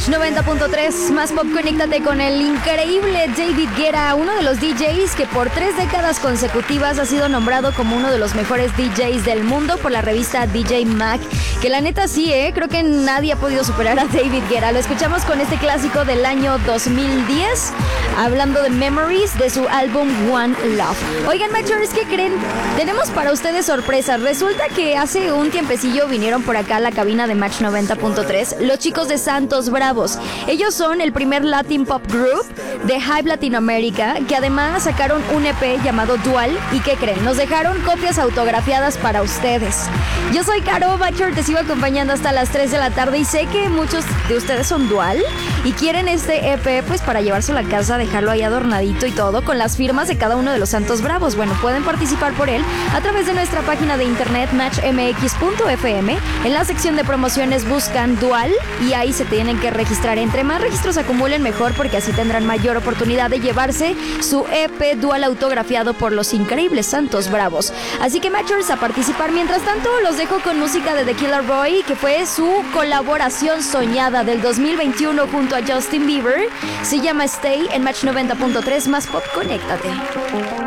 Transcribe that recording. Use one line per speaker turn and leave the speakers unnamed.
Match 90.3, más pop, conéctate con el increíble David Guetta, uno de los DJs que por 3 décadas consecutivas ha sido nombrado como uno de los mejores DJs del mundo por la revista DJ Mag, que la neta sí, creo que nadie ha podido superar a David Guetta. Lo escuchamos con este clásico del año 2010, hablando de Memories, de su álbum One Love. Oigan, Matchers, ¿qué creen? Tenemos para ustedes sorpresas. Resulta que hace un tiempecillo vinieron por acá a la cabina de Match 90.3 los chicos de Santos Bravos. Ellos son el primer Latin Pop Group de Hype Latinoamérica, que además sacaron un EP llamado Dual. ¿Y qué creen? Nos dejaron copias autografiadas para ustedes. Yo soy Caro Bachor, te sigo acompañando hasta las 3 de la tarde y sé que muchos de ustedes son Dual y quieren este EP pues para llevárselo a la casa, dejarlo ahí adornadito y todo con las firmas de cada uno de los Santos Bravos. Bueno, pueden participar por él a través de nuestra página de internet matchmx.fm. En la sección de promociones buscan Dual y ahí se tienen que registrar. Entre más registros acumulen mejor, porque así tendrán mayor oportunidad de llevarse su EP Dual autografiado por los increíbles Santos Bravos. Así que Matchers, a participar. Mientras tanto, los dejo con música de The Killer Boy, que fue su colaboración soñada del 2021 junto a Justin Bieber. Se llama Stay en Match 90.3, más pop, conéctate.